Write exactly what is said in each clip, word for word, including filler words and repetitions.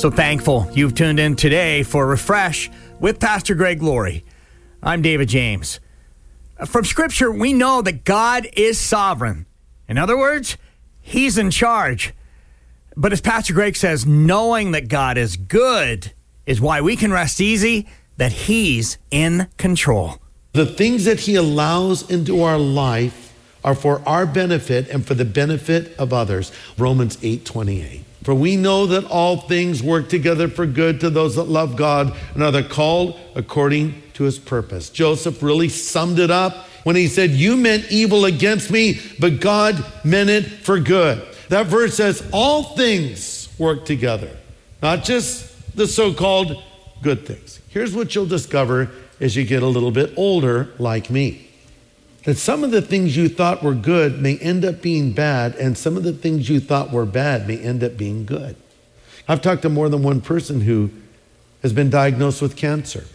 So thankful you've tuned in today for Refresh with Pastor Greg Laurie. I'm David James. From Scripture, we know that God is sovereign. In other words, He's in charge. But as Pastor Greg says, knowing that God is good is why we can rest easy that He's in control. The things that He allows into our life are for our benefit and for the benefit of others. Romans eight twenty-eight. For we know that all things work together for good to those that love God and are called according to His purpose. Joseph really summed it up when he said, you meant evil against me, but God meant it for good. That verse says all things work together, not just the so-called good things. Here's what you'll discover as you get a little bit older like me. That some of the things you thought were good may end up being bad, and some of the things you thought were bad may end up being good. I've talked to more than one person who has been diagnosed with cancer.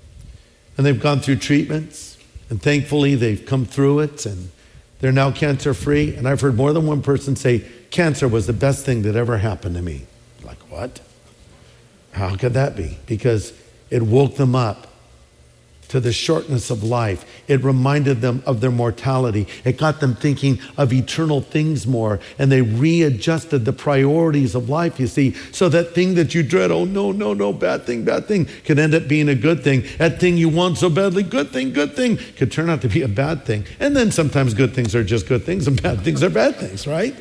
And they've gone through treatments, and thankfully they've come through it, and they're now cancer-free. And I've heard more than one person say, cancer was the best thing that ever happened to me. Like, what? How could that be? Because it woke them up to the shortness of life. It reminded them of their mortality. It got them thinking of eternal things more, and they readjusted the priorities of life, you see, so that thing that you dread, oh no, no, no, bad thing, bad thing, could end up being a good thing. That thing you want so badly, good thing, good thing, could turn out to be a bad thing. And then sometimes good things are just good things and bad things are bad things, right?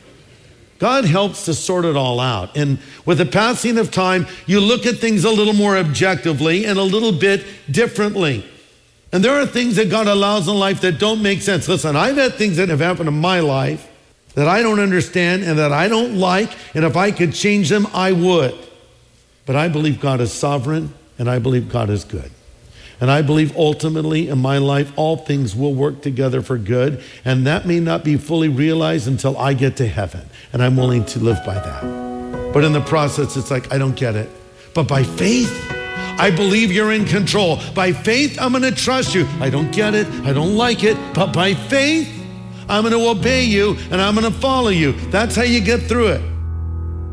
God helps to sort it all out. And with the passing of time, you look at things a little more objectively and a little bit differently. And there are things that God allows in life that don't make sense. Listen, I've had things that have happened in my life that I don't understand and that I don't like. And if I could change them, I would. But I believe God is sovereign and I believe God is good. And I believe ultimately in my life, all things will work together for good. And that may not be fully realized until I get to heaven. And I'm willing to live by that. But in the process, it's like, I don't get it. But by faith, I believe you're in control. By faith, I'm going to trust you. I don't get it. I don't like it. But by faith, I'm going to obey you and I'm going to follow you. That's how you get through it.